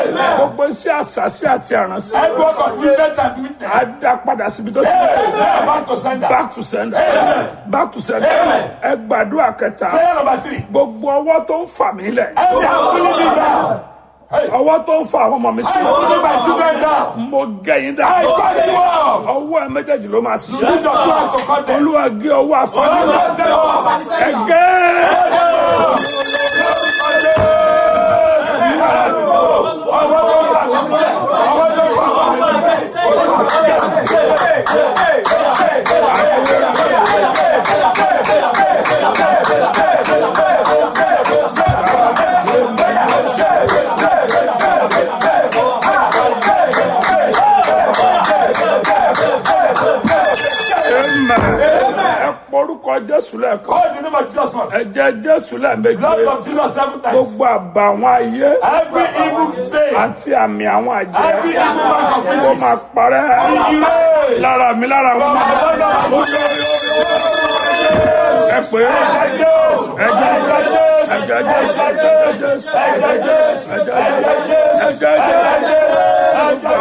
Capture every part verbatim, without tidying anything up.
Gbogbo iṣẹ́ àṣàṣì àti àránṣẹ́. Every work of witness and witness. A dá padà síbi tó ti Amen. Back to sender. Back to sender. Amen. Back to sender. Amen. Ẹ gbàdúrà kẹta. Prayer number three. Gbogbo ọwọ́ tó ń fà mí lẹ̀. Every pulling me down. Hey. Ọwọ́ tó ń fa àwọn ọmọ mi sí. I pulling my children down. Mo gẹ̀yìn dá. I cut you off. Ọwọ́ ẹ méjèèjì ló máa Use ṣiṣẹ́. your two hands to cut them. Olúwa gé ọwọ́ àfọ́nì lẹ̀. Cut them off. Ẹ gé. Orúkọ Jésù lẹ́ẹ̀kan. Call the name of Jesus once. Ẹ̀jẹ̀ Jésù lẹ́ẹ̀mejì. Blood of Jesus seven times. Gbogbo àbá àwọn ayé Every evil stain. àti àmì àwọn àjẹ́ Every evil mark of kó witches. máa parẹ́ Erase. lára mi lára wọn. Ẹ pé ẹ̀jẹ̀ Jésù ẹ̀jẹ̀ Jésù ẹ̀jẹ̀ Jésù ẹ̀jẹ̀ Jésù ẹ̀jẹ̀ Jésù.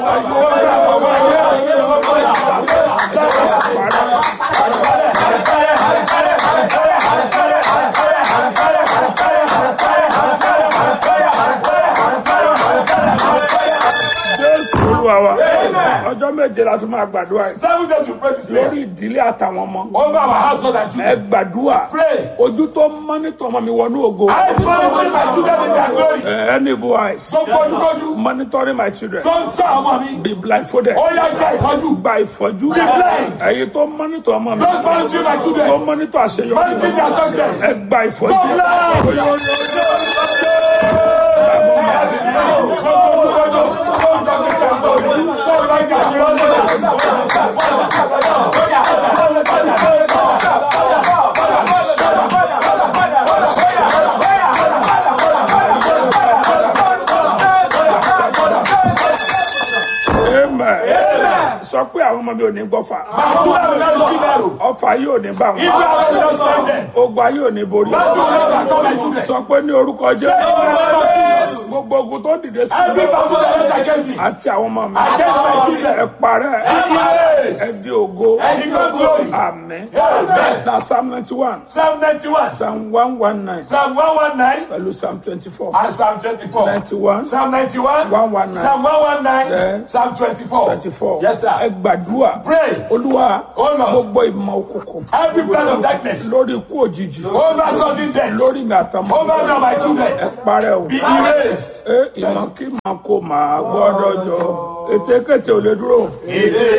Ọjọ́ méje la fi máa gbàdúrà yìí. Seven days we pray this prayer. Lórí ìdílé àtàwọn ọmọ. Over our household and Ẹ children. gbàdúrà. Pray. Ojú tó mọ́nítọ̀ ọmọ mi wọnú ògo. I monitor my children in their glory. Uh, any voice Don't go to go to. monitoring my children. Don't try mommy. Be blindfolded. Oh yeah, guys, how you? Gba ìfọ́jú. Be blind. Ẹ̀yin tó mọ́nítọ̀ ọmọ mi. Don't monitor my Tó children. mọ́nítọ̀ àṣeyọrí. Monitor their success. Ẹ gba ìfọ́jú. Go blind. Sọ pé àwọn ọmọ mi ò ní gbọ́fà. Ọfà yóò ní bá wọn. Ogun ayé ò ní borí. Sọ pé ní orúkọ Jésù. Gbogbo ogun tó ń dìde sí mi àti àwọn ọmọ mi. Ẹ parẹ́. Ẹ di ògo. Àmín. Na Psalm ninety one. Psalm ninety-one. Psalm one one nine. Psalm one one nine. Pẹ̀lú Psalm twenty-four. And Psalm twenty-four. ninety-one. Psalm ninety-one. one one nine. Psalm one one nine. Yeah. Psalm twenty-four. twenty-four. Yes, sir. Ẹ gbàdúrà. Pray. Olúwa. Oh, Lord. Gbogbo ìmọ̀ òkùnkùn. Every plan of darkness. Lórí ikú òjijì. Over sudden death. Lórí mi àtàwọn. Over now my children. Ẹ parẹ́ o. Be erased. Ẹ ìmọ̀ kí màá kó màá gbọ́dọ̀ jọ. Ètekéte ò lè dúró. It is.